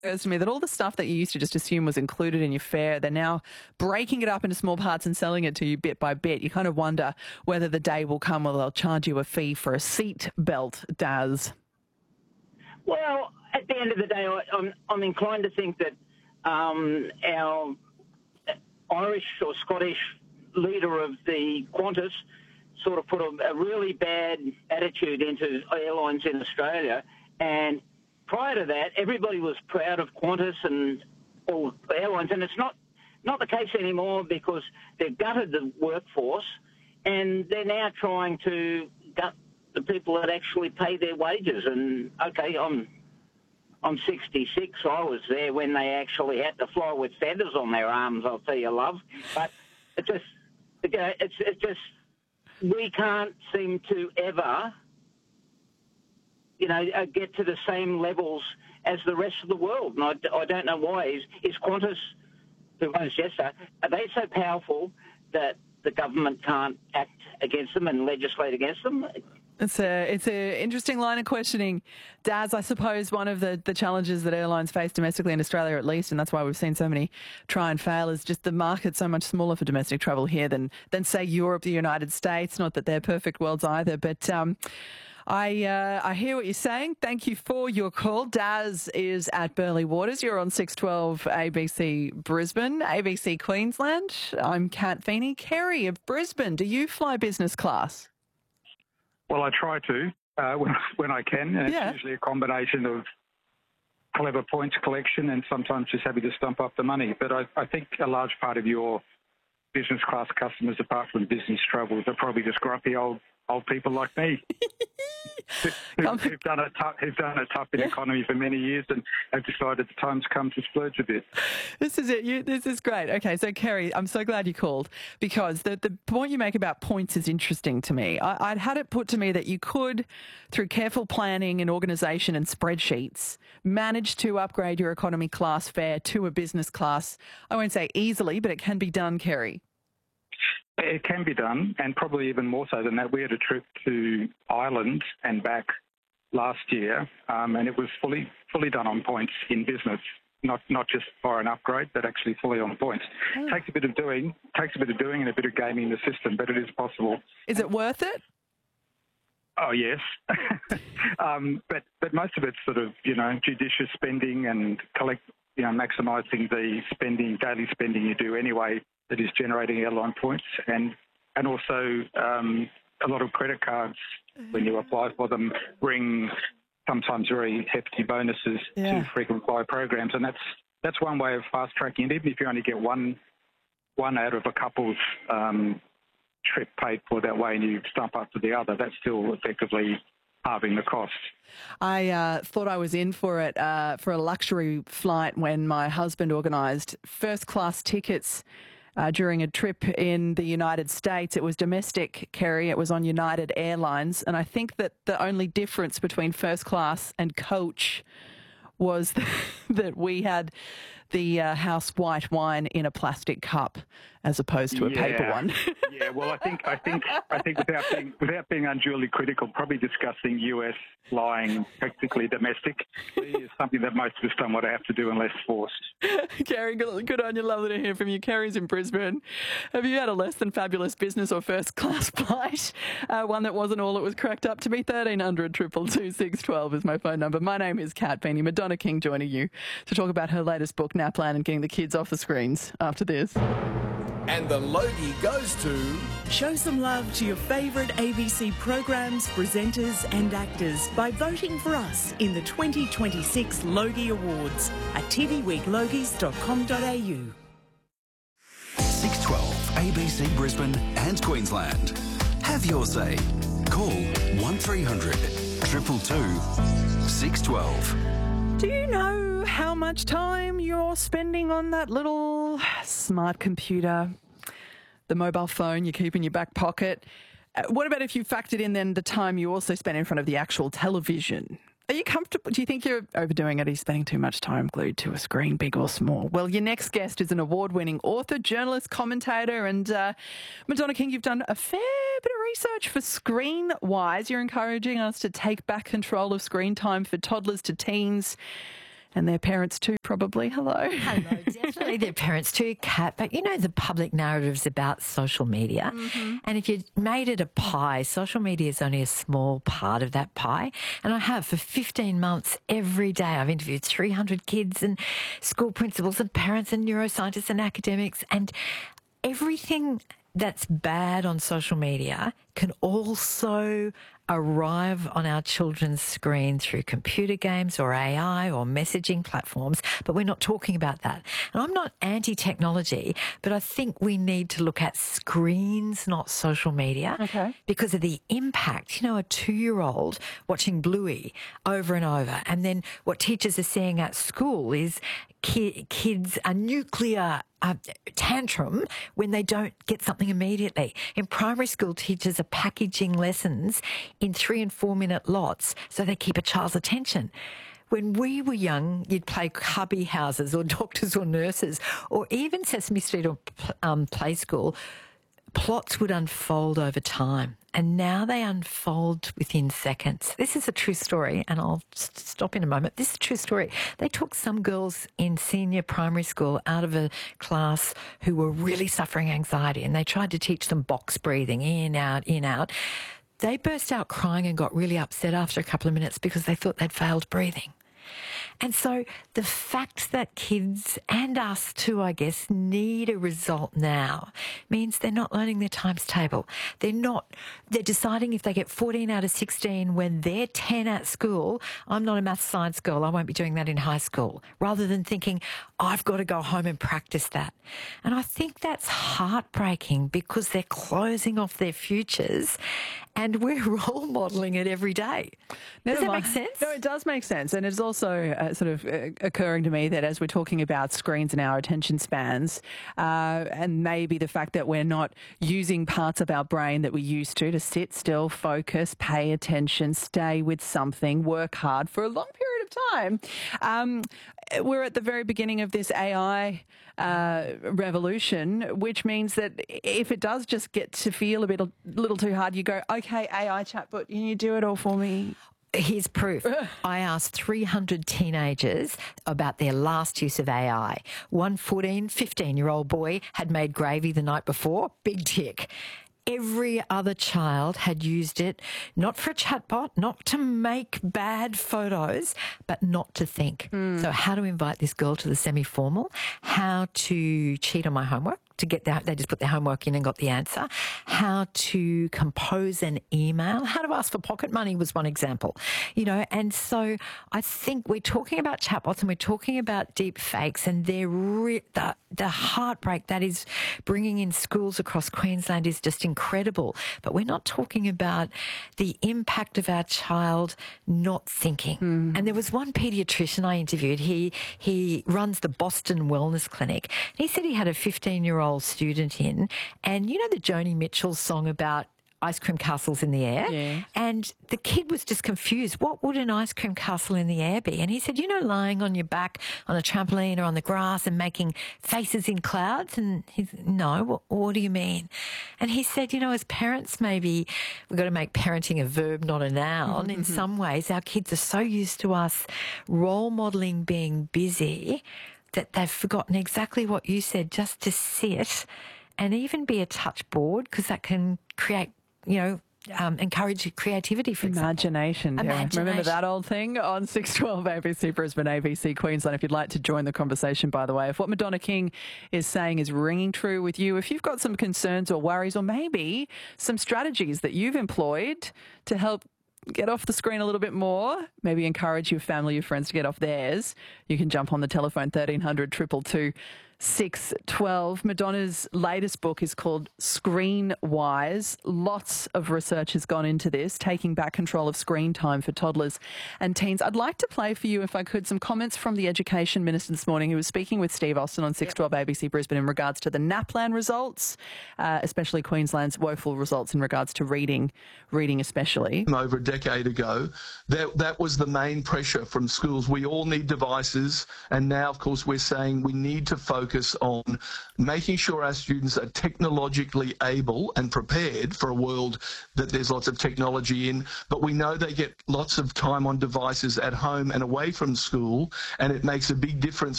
occurs to me that all the stuff that you used to just assume was included in your fare, they're now breaking it up into small parts and selling it to you bit by bit. You kind of wonder whether the day will come where they'll charge you a fee for a seat belt, Daz. Well, at the end of the day, I'm inclined to think that our Irish or Scottish leader of the Qantas sort of put a really bad attitude into airlines in Australia, and prior to that, everybody was proud of Qantas and all airlines, and it's not the case anymore because they've gutted the workforce, and they're now trying to gut the people that actually pay their wages. And okay, I'm 66. I was there when they actually had to fly with feathers on their arms. I'll tell you, love, but it's just we can't seem to ever, get to the same levels as the rest of the world. And I don't know why. Is Qantas, who owns Jetstar, are they so powerful that the government can't act against them and legislate against them? It's an interesting line of questioning. Daz, I suppose one of the challenges that airlines face domestically in Australia at least, and that's why we've seen so many try and fail, is just the market's so much smaller for domestic travel here than say, Europe, the United States. Not that they're perfect worlds either, but I hear what you're saying. Thank you for your call. Daz is at Burleigh Waters. You're on 612 ABC Brisbane, ABC Queensland. I'm Kat Feeney. Kerry of Brisbane, do you fly business class? Well, I try to when I can, and it's usually a combination of clever points collection and sometimes just having to stump up the money. But I think a large part of your business class customers, apart from business travels, are probably just grumpy old people like me. who've done it tough in economy for many years and have decided the time's come to splurge a bit. This is it. This is great. Okay, so Kerry, I'm so glad you called because the point you make about points is interesting to me. I'd had it put to me that you could, through careful planning and organisation and spreadsheets, manage to upgrade your economy class fare to a business class. I won't say easily, but it can be done, Kerry. It can be done, and probably even more so than that. We had a trip to Ireland and back last year, and it was fully done on points in business, not just for an upgrade, but actually fully on points. Takes a bit of doing and a bit of gaming the system, but it is possible. Is it worth it? Oh, yes. But most of it's sort of, judicious spending and maximising the daily spending you do anyway that is generating airline points, and also a lot of credit cards, when you apply for them, bring sometimes very hefty bonuses to frequent flyer programs, and that's one way of fast tracking it. Even if you only get one out of a couple's trip paid for that way and you stump up to the other, that's still effectively halving the cost. I thought I was in for it for a luxury flight when my husband organised first-class tickets during a trip in the United States. It was domestic, Kerry. It was on United Airlines. And I think that the only difference between first class and coach was that we had the house white wine in a plastic cup as opposed to a paper one. Yeah, well, I think without being unduly critical, probably discussing US flying practically domestic is something that most of us don't want to have to do unless forced. Kerry, good on you. Lovely to hear from you. Kerry's in Brisbane. Have you had a less than fabulous business or first class flight? One that wasn't all it was cracked up to be? 1300 222 612 is my phone number. My name is Kat Feeney. Madonna King joining you to talk about her latest book, NAPLAN, and getting the kids off the screens after this. And the Logie goes to... Show some love to your favourite ABC programs, presenters and actors by voting for us in the 2026 Logie Awards at tvweeklogies.com.au. 612 ABC Brisbane and Queensland. Have your say. Call 1300 222 612. Do you know how much time you're spending on that little smart computer, the mobile phone you keep in your back pocket? What about if you factored in then the time you also spend in front of the actual television? Are you comfortable? Do you think you're overdoing it? Are you spending too much time glued to a screen, big or small? Well, your next guest is an award-winning author, journalist, commentator, and Madonna King, you've done a fair bit of research for ScreenWise. You're encouraging us to take back control of screen time for toddlers to teens. And their parents too, probably. Hello. Hello, definitely their parents too, Kat. But you know, the public narrative's about social media. Mm-hmm. And if you made it a pie, social media is only a small part of that pie. And I have for 15 months every day. I've interviewed 300 kids and school principals and parents and neuroscientists and academics. And everything that's bad on social media can also arrive on our children's screen through computer games or AI or messaging platforms, but we're not talking about that. And I'm not anti-technology, but I think we need to look at screens, not social media, because of the impact. You know, a 2-year-old watching Bluey over and over, and then what teachers are seeing at school is kids a nuclear tantrum when they don't get something immediately. In primary school, teachers are packaging lessons in 3 and 4 minute lots so they keep a child's attention. When we were young, you'd play cubby houses or doctors or nurses, or even Sesame Street or Play School. Plots would unfold over time, and now they unfold within seconds. This is a true story, and I'll stop in a moment. This is a true story. They took some girls in senior primary school out of a class who were really suffering anxiety, and they tried to teach them box breathing, in, out, in, out. They burst out crying and got really upset after a couple of minutes because they thought they'd failed breathing. And so the fact that kids, and us too, I guess, need a result now means they're not learning their times table. They're deciding if they get 14 out of 16 when they're 10 at school. I'm not a maths science girl. I won't be doing that in high school. Rather than thinking, I've got to go home and practice that. And I think that's heartbreaking because they're closing off their futures and we're role modelling it every day. Does that make sense? No, it does make sense. And it's also sort of occurring to me that as we're talking about screens and our attention spans, and maybe the fact that we're not using parts of our brain that we used to sit still, focus, pay attention, stay with something, work hard for a long period of time. We're at the very beginning of this AI revolution, which means that if it does just get to feel a little too hard, you go, okay, AI chatbot, can you do it all for me? Here's proof. I asked 300 teenagers about their last use of AI. One 14, 15-year-old boy had made gravy the night before. Big tick. Every other child had used it, not for a chatbot, not to make bad photos, but not to think. So how to invite this girl to the semi-formal, how to cheat on my homework, to get that, they just put their homework in and got the answer, how to compose an email, how to ask for pocket money was one example, you know. And so I think we're talking about chatbots and we're talking about deep fakes, and the heartbreak that is bringing in schools across Queensland is just incredible. But we're not talking about the impact of our child not thinking. And there was one paediatrician I interviewed. He runs the Boston Wellness Clinic. He said he had a 15-year-old student in, and you know the Joni Mitchell song about ice cream castles in the air? Yeah. And the kid was just confused. What would an ice cream castle in the air be? And he said, you know, lying on your back on a trampoline or on the grass and making faces in clouds? And he's, no, what do you mean? And he said, you know, as parents, maybe we've got to make parenting a verb, not a noun. In some ways, our kids are so used to us role modelling being busy that they've forgotten exactly what you said, just to sit and even be a touch board, because that can create, you know, encourage creativity, for Imagination. Imagination. Yeah. Remember that old thing on 612 ABC Brisbane, ABC Queensland. If you'd like to join the conversation, by the way, if what Madonna King is saying is ringing true with you, if you've got some concerns or worries or maybe some strategies that you've employed to help get off the screen a little bit more, maybe encourage your family, your friends to get off theirs, you can jump on the telephone 1300 222 612. Madonna's latest book is called Screen Wise. Lots of research has gone into this, taking back control of screen time for toddlers and teens. I'd like to play for you, if I could, some comments from the Education Minister this morning, who was speaking with Steve Austin on 612 ABC Brisbane in regards to the NAPLAN results, especially Queensland's woeful results in regards to reading especially. Over a decade ago, that was the main pressure from schools. We all need devices, and now, of course, we're saying we need to focus focus on making sure our students are technologically able and prepared for a world that there's lots of technology in, but we know they get lots of time on devices at home and away from school, and it makes a big difference